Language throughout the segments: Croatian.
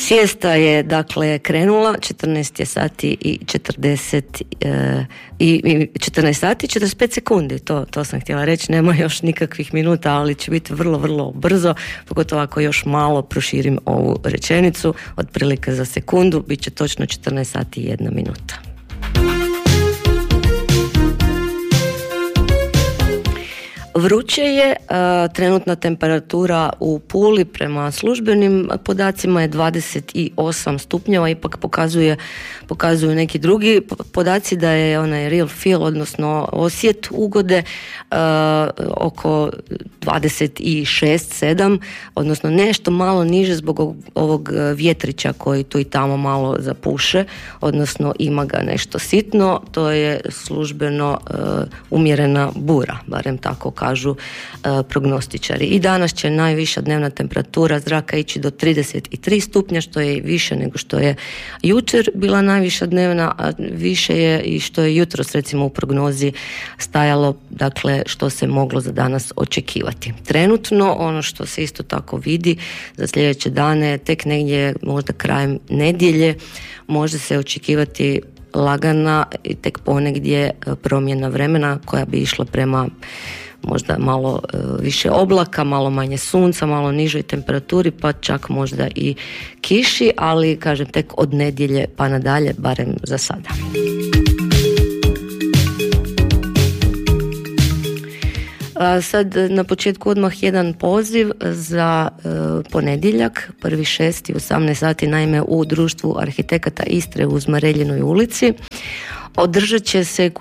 Siesta je dakle krenula, 14 je sati i 14 sati i 45 sekundi, to sam htjela reći, nema još nikakvih minuta, ali će biti vrlo, vrlo brzo, pogotovo ako još malo proširim ovu rečenicu, otprilike za sekundu, bit će točno 14 sati i 1 minuta. Vruće je, trenutna temperatura u Puli prema službenim podacima je 28 stupnjeva, ipak pokazuju neki drugi podaci da je onaj real feel, odnosno osjet ugode oko 26-7, odnosno nešto malo niže zbog ovog vjetrića koji tu i tamo malo zapuše, odnosno ima ga nešto sitno, to je službeno umjerena bura, barem tako kažu prognostičari. I danas će najviša dnevna temperatura zraka ići do 33 stupnja, što je više nego što je jučer bila najviša dnevna, a više je i što je jutros recimo u prognozi stajalo, dakle što se moglo za danas očekivati. Trenutno ono što se isto tako vidi za sljedeće dane, tek negdje možda krajem nedjelje može se očekivati lagana i tek ponegdje promjena vremena koja bi išla prema možda malo više oblaka, malo manje sunca, malo nižoj temperaturi, pa čak možda i kiši, ali kažem tek od nedjelje pa nadalje, barem za sada. Sad na početku odmah jedan poziv za ponedjeljak, 1.6. u 18 sati, naime u Društvu arhitekata Istre u Zmareljinoj ulici. Održat će se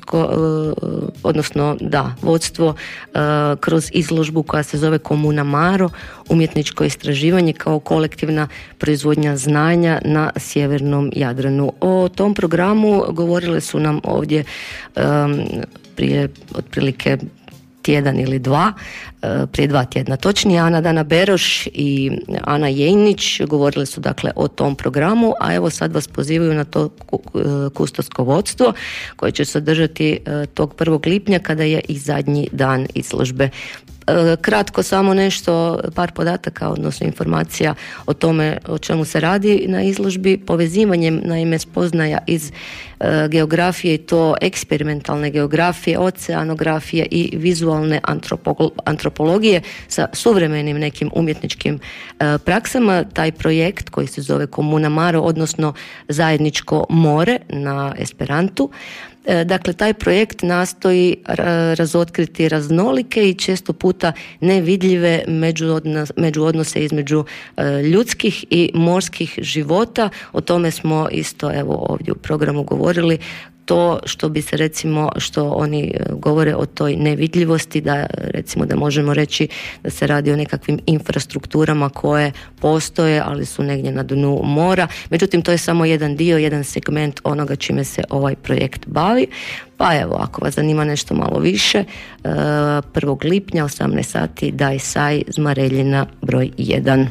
vodstvo kroz izložbu koja se zove Komuna Maro, umjetničko istraživanje kao kolektivna proizvodnja znanja na sjevernom Jadranu. O tom programu govorile su nam ovdje prije otprilike tjedan ili dva, prije 2 tjedna točnije, Dana Beroš i Ana Jejnić govorile su dakle o tom programu, a evo sad vas pozivaju na to kustosko vodstvo koje će se održati tog 1. lipnja kada je i zadnji dan izložbe. Kratko samo nešto, par podataka, odnosno informacija o tome o čemu se radi na izložbi. Povezivanjem naime spoznaja iz geografije i to eksperimentalne geografije, oceanografije i vizualne antropologije sa suvremenim nekim umjetničkim praksama. Taj projekt koji se zove Komuna Maro, odnosno zajedničko more na esperantu. Dakle, taj projekt nastoji razotkriti raznolike i često puta nevidljive međuodnose između ljudskih i morskih života. O tome smo isto evo ovdje u programu govorili. To što bi se recimo, što oni govore o toj nevidljivosti, da recimo da možemo reći da se radi o nekakvim infrastrukturama koje postoje, ali su negdje na dnu mora. Međutim, to je samo jedan dio, jedan segment onoga čime se ovaj projekt bavi. Pa evo, ako vas zanima nešto malo više, 1. lipnja 18 sati Daj Saj, Zmareljina broj 1.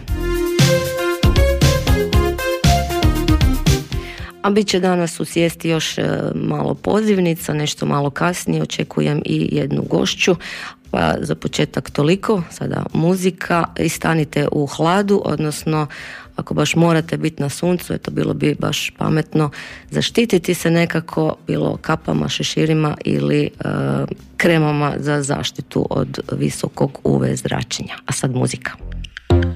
A bit će danas u Sjesti još malo pozivnica, nešto malo kasnije, očekujem i jednu gošću, pa za početak toliko, sada muzika i stanite u hladu, odnosno ako baš morate biti na suncu, eto bilo bi baš pametno zaštititi se nekako, bilo kapama, šeširima ili kremama za zaštitu od visokog UV zračenja. A sad muzika.